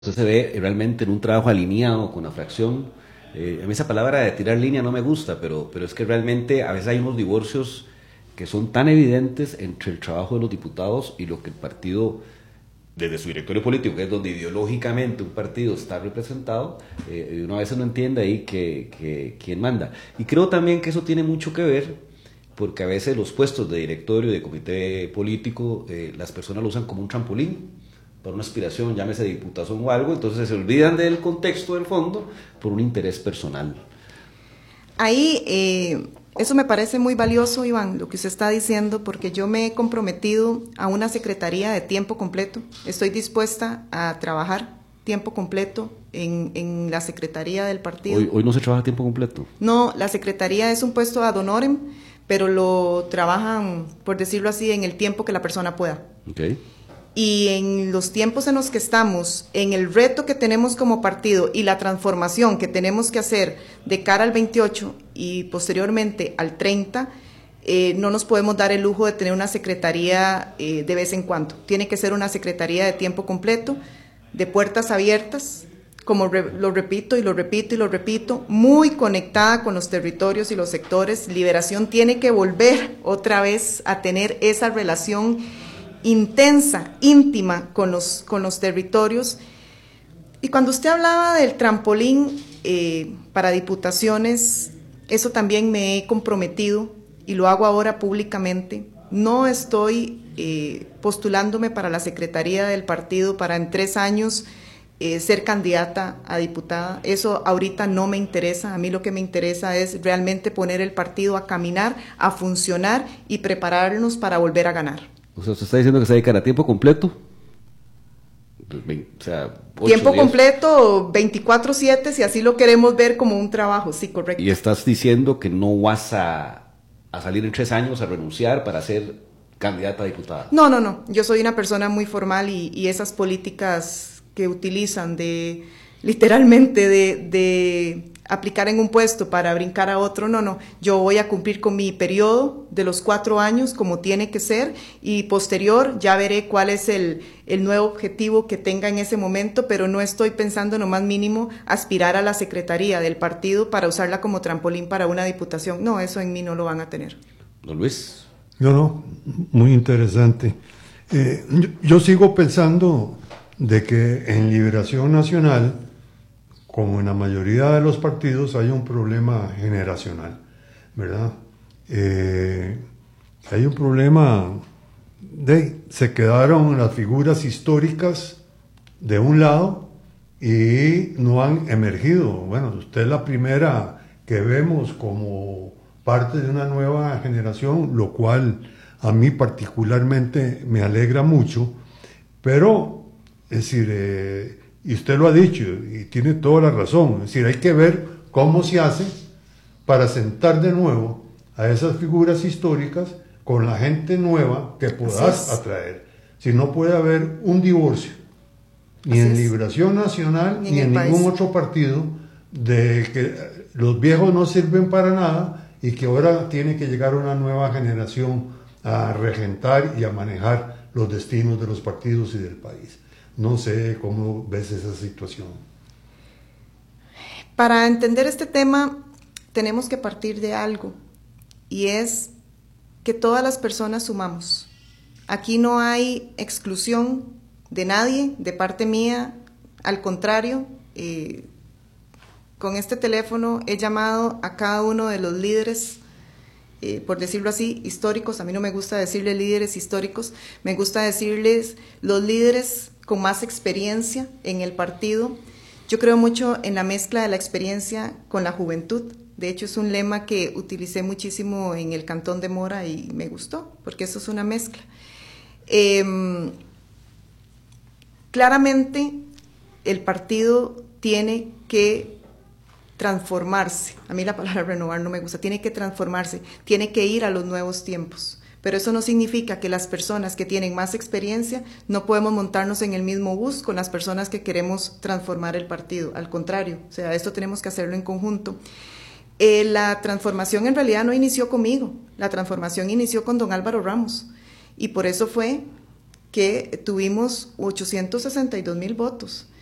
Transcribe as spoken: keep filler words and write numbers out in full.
Usted se ve realmente en un trabajo alineado con la fracción. Eh, a mí esa palabra de tirar línea no me gusta, pero, pero es que realmente a veces hay unos divorcios que son tan evidentes entre el trabajo de los diputados y lo que el partido, desde su directorio político, que es donde ideológicamente un partido está representado, eh, uno a veces no entiende ahí que, que, quién manda. Y creo también que eso tiene mucho que ver, porque a veces los puestos de directorio, de comité político, eh, las personas lo usan como un trampolín para una aspiración, llámese diputación o algo, entonces se olvidan del contexto del fondo por un interés personal. Ahí, eh, eso me parece muy valioso, Iván, lo que usted está diciendo, porque yo me he comprometido a una secretaría de tiempo completo. Estoy dispuesta a trabajar tiempo completo en, en la secretaría del partido. Hoy, hoy no se trabaja tiempo completo. No, la secretaría es un puesto ad honorem, pero lo trabajan, por decirlo así, en el tiempo que la persona pueda. Okay. Y en los tiempos en los que estamos, en el reto que tenemos como partido y la transformación que tenemos que hacer de cara al veintiocho y posteriormente al treinta, eh, no nos podemos dar el lujo de tener una secretaría eh, de vez en cuando. Tiene que ser una secretaría de tiempo completo, de puertas abiertas, como re, lo repito y lo repito y lo repito, muy conectada con los territorios y los sectores. Liberación tiene que volver otra vez a tener esa relación intensa, íntima con los, con los territorios. Y cuando usted hablaba del trampolín eh, para diputaciones, eso también me he comprometido y lo hago ahora públicamente. No estoy eh, postulándome para la secretaría del partido para en tres años eh, ser candidata a diputada. Eso ahorita no me interesa. A mí lo que me interesa es realmente poner el partido a caminar, a funcionar y prepararnos para volver a ganar. O sea, usted está diciendo que se dedican a tiempo completo. O sea, tiempo días. completo, veinticuatro siete, si así lo queremos ver como un trabajo, sí, correcto. Y estás diciendo que no vas a, a salir en tres años a renunciar para ser candidata a diputada. No, no, no. Yo soy una persona muy formal y, y esas políticas que utilizan de, literalmente, de... de aplicar en un puesto para brincar a otro, no, no, yo voy a cumplir con mi periodo de los cuatro años como tiene que ser y posterior ya veré cuál es el, el nuevo objetivo que tenga en ese momento, pero no estoy pensando en lo más mínimo aspirar a la secretaría del partido para usarla como trampolín para una diputación, no, eso en mí no lo van a tener. Don Luis. No, no, muy interesante. Eh, yo, yo sigo pensando de que en Liberación Nacional, como en la mayoría de los partidos, hay un problema generacional, ¿verdad? Eh, hay un problema de, se quedaron las figuras históricas de un lado y no han emergido. Bueno, usted es la primera que vemos como parte de una nueva generación, lo cual a mí particularmente me alegra mucho, pero, es decir, eh, y usted lo ha dicho, y tiene toda la razón, es decir, hay que ver cómo se hace para sentar de nuevo a esas figuras históricas con la gente nueva que puedas atraer. Si no puede haber un divorcio, ni en Liberación Nacional, ni, ni en ningún otro partido, de que los viejos no sirven para nada y que ahora tiene que llegar una nueva generación a regentar y a manejar los destinos de los partidos y del país. No sé cómo ves esa situación. Para entender este tema tenemos que partir de algo y es que todas las personas sumamos. Aquí no hay exclusión de nadie, de parte mía, al contrario, eh, con este teléfono he llamado a cada uno de los líderes, eh, por decirlo así, históricos. A mí no me gusta decirle líderes históricos, me gusta decirles los líderes con más experiencia en el partido. Yo creo mucho en la mezcla de la experiencia con la juventud. De hecho, es un lema que utilicé muchísimo en el Cantón de Mora y me gustó, porque eso es una mezcla. Eh, claramente, el partido tiene que transformarse. A mí la palabra renovar no me gusta. Tiene que transformarse, tiene que ir a los nuevos tiempos. Pero eso no significa que las personas que tienen más experiencia no podemos montarnos en el mismo bus con las personas que queremos transformar el partido. Al contrario, o sea, esto tenemos que hacerlo en conjunto. Eh, la transformación en realidad no inició conmigo, la transformación inició con don Álvaro Ramos y por eso fue que tuvimos ochocientos sesenta y dos mil votos.